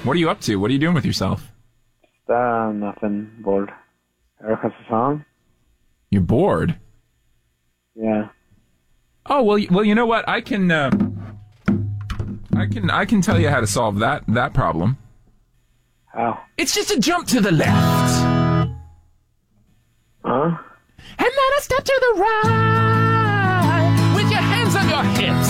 What are you up to? What are you doing with yourself? Nothing. Bored. Eric has a song? You're bored? Yeah. Oh, well, you know what? I can tell you how to solve that problem. How? It's just a jump to the left. Huh? And then a step to the right.